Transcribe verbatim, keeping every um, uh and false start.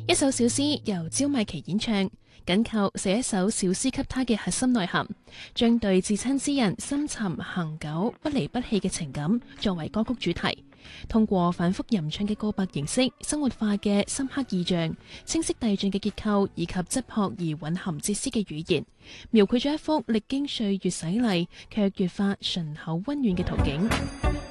一首小詩由焦米琪演唱，緊扣寫一首小詩給他嘅核心內涵，將對至親之人深沉恆久不離不棄嘅情感作為歌曲主題，通過反覆吟唱嘅告白形式，生活化嘅深刻意象，清晰遞進嘅結構以及質樸而蘊含哲思嘅語言，描繪咗一幅歷經歲月洗禮卻越發醇厚溫暖嘅圖景。